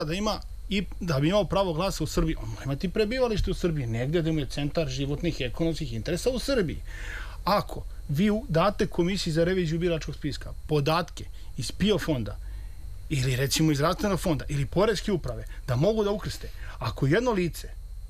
da ima i da bi imao pravo glasa u Srbiji, on mora imati prebivalište u Srbiji, negdje da mu je centar životnih i ekonomskih interesa u Srbiji. Ako vi date komisiji za reviziju biračkog spiska podatke iz PIO fonda ili recimo iz zdravstvenog fonda ili poreske uprave, da mogu da ukrste, ako jedno lice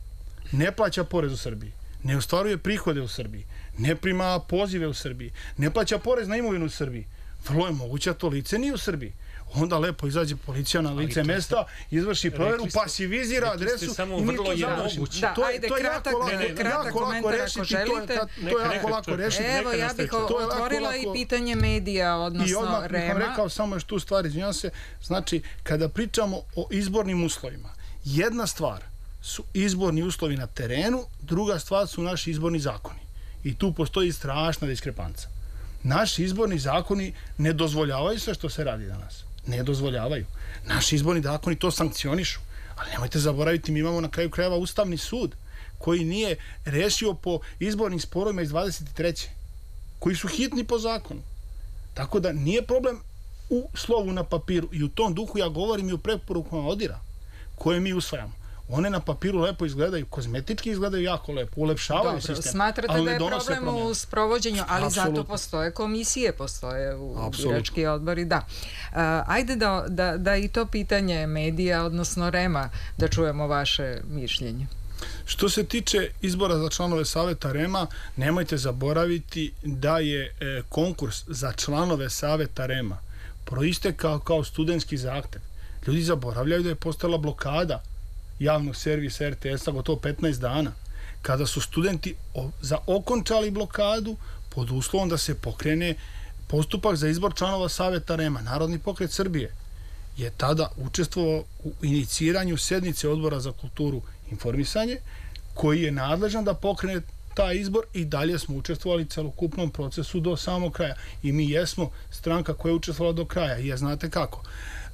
ne plaća porez u Srbiji, ne ostvaruje prihode u Srbiji, ne prima pozive u Srbiji, ne plaća porez na imovinu u Srbiji, vrlo je moguće da to lice nije u Srbiji. Onda lepo izađe policija na lice mesta, izvrši provjeru, pasivizira adresu i mi to završimo. Ajde, kratak komentar ako želite. To je jako lako rešiti. Evo, ja bih otvorila i pitanje medija, odnosno REM-a. I odmah bih vam rekao samo još tu stvar, izvinjam se, znači, kada pričamo o izbornim uslovima, jedna stvar su izborni uslovi na terenu, druga stvar su naši izborni zakoni. I tu postoji strašna diskrepanca. Naši izborni zakoni ne dozvoljavaju sve što se radi danas. Ne dozvoljavaju. Naši izborni zakoni to sankcionišu. Ali nemojte zaboraviti, mi imamo na kraju krajeva Ustavni sud koji nije rešio po izbornim sporovima iz 23. koji su hitni po zakonu. Tako da nije problem u slovu na papiru i u tom duhu ja govorim i u preporukama ODIR-a koje mi usvajamo. One na papiru lepo izgledaju, kozmetički izgledaju jako lepo, ulepšavaju sistem. Smatrate da je problem u sprovođenju, ali zato postoje komisije, postoje birački odbori, da. Ajde da i to pitanje medija, odnosno REM-a, da čujemo vaše mišljenje. Što se tiče izbora za članove Saveta REM-a, nemojte zaboraviti da je konkurs za članove Saveta REM-a proistekao kao studentski zahtev. Ljudi zaboravljaju da je postala blokada javnog servisa RTS-a gotovo 15 dana, kada su studenti okončali blokadu pod uslovom da se pokrene postupak za izbor članova Saveta REM-a. Narodni pokret Srbije je tada učestvovao u iniciranju sednice Odbora za kulturu i informisanje, koji je nadležan da pokrene taj izbor i dalje smo učestvovali u celokupnom procesu do samog kraja. I mi jesmo stranka koja je učestvovala do kraja. I ja znate kako.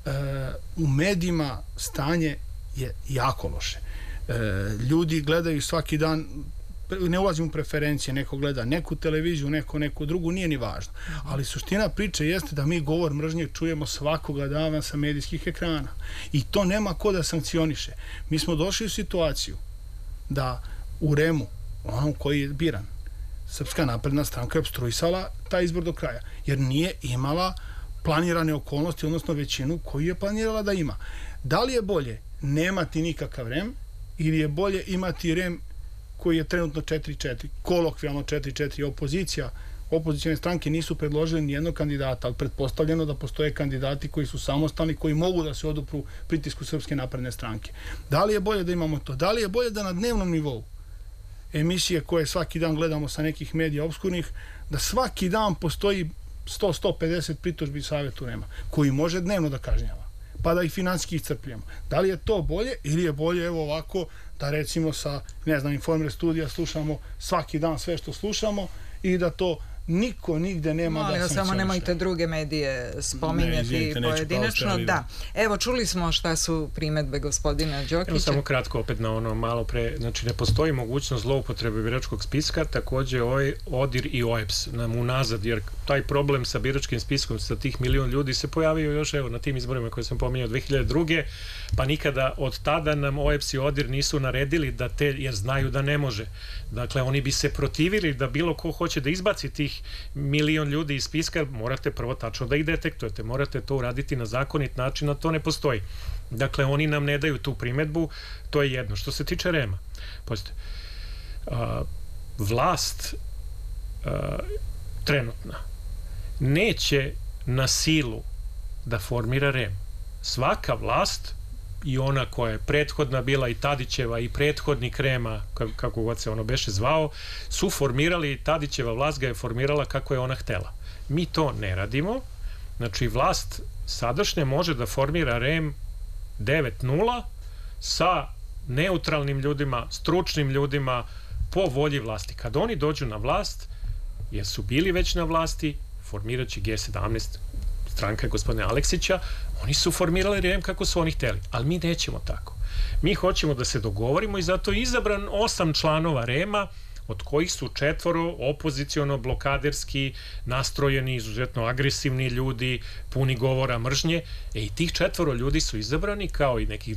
U medijima stanje je jako loše. Ljudi gledaju svaki dan, ne ulazim u preferencije, neko gleda neku televiziju, neku drugu, nije ni važno. Ali suština priče jeste da mi govor mržnje čujemo svakoga dana sa medijskih ekrana. I to nema ko da sankcioniše. Mi smo došli u situaciju da u REM-u, onom koji je biran, Srpska napredna stranka je opstruisala taj izbor do kraja, jer nije imala planirane okolnosti, odnosno većinu koju je planirala da ima. Da li je bolje nemati nikakav REM ili je bolje imati REM koji je trenutno 4-4, kolokvijalno 4-4, opozicijne stranke nisu predložili nijednog kandidata, ali pretpostavljeno da postoje kandidati koji su samostalni, koji mogu da se odupru pritisku Srpske napredne stranke. Da li je bolje da imamo to? Da li je bolje da na dnevnom nivou emisije koje svaki dan gledamo sa nekih medija obskurnih, da svaki dan postoji 100-150 pritužbi Savetu REM-a, koji može dnevno da kažnjava, pa da ih finansijski iscrpljamo. Da li je to bolje ili je bolje evo ovako da recimo sa, ne znam, Informer studija slušamo svaki dan sve što slušamo i da to niko nigde nema da sankcioniše. Samo nemojte druge medije spominjati pojedinačno. Da. Evo, čuli smo šta su primedbe gospodina Đokića. Evo samo kratko opet na ono malo pre, znači ne postoji mogućnost zloupotrebe biračkog spiska, takođe ODIR i OEBS nam unazad, jer taj problem sa biračkim spiskom, sa tih 1 milion ljudi se pojavio još evo na tim izborima koje sam pominjao 2002. Pa nikada od tada nam OEBS i ODIR nisu naredili da jer znaju da ne može. Dakle, oni bi se protivili da bilo ko hoće da izbaci tih 1 milion ljudi iz spiska, morate prvo tačno da ih detektujete, morate to uraditi na zakonit način, a to ne postoji. Dakle, oni nam ne daju tu primedbu, to je jedno. Što se tiče REM-a, vlast trenutna neće na silu da formira REM. Svaka vlast, i ona koja je prethodna bila i Tadićeva i prethodnik REM-a, kako god se ono beše zvao, su formirali, Tadićeva vlast ga je formirala kako je ona htela. Mi to ne radimo, znači vlast sadašnja može da formira REM 9.0 sa neutralnim ljudima, stručnim ljudima, po volji vlasti. Kad oni dođu na vlast, jer su bili već na vlasti, formirat će G17, stranka gospodina Aleksića, oni su formirali REM kako su oni hteli, ali mi nećemo tako. Mi hoćemo da se dogovorimo i zato je izabran 8 članova REM-a, od kojih su 4 opoziciono blokaderski nastrojeni, izuzetno agresivni ljudi, puni govora mržnje, i tih 4 ljudi su izabrani, kao i nekih